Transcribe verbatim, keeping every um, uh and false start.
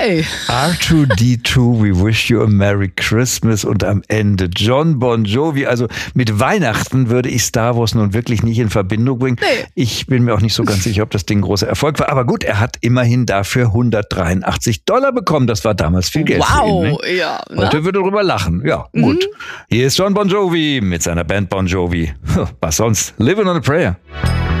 Okay. R zwei D zwei, we wish you a Merry Christmas und am Ende John Bon Jovi. Also mit Weihnachten würde ich Star Wars nun wirklich nicht in Verbindung bringen. Nee. Ich bin mir auch nicht so ganz sicher, ob das Ding ein großer Erfolg war. Aber gut, er hat immerhin dafür hundertdreiundachtzig Dollar bekommen. Das war damals viel Geld wow, für ihn. Ne? Ja. Ne? Heute würde er drüber lachen. Ja, gut. Mhm. Hier ist John Bon Jovi mit seiner Band Bon Jovi. Was sonst? Living on a Prayer.